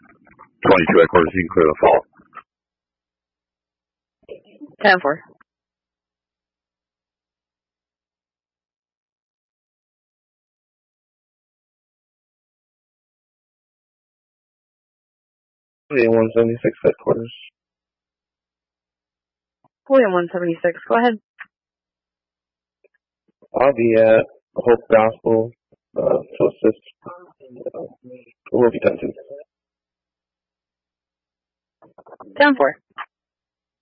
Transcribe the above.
22 headquarters, you can clear the fall. 10-4. William 176 headquarters. William 176, go ahead. I'll be at Hope Gospel to assist. We'll be done too. 10-4.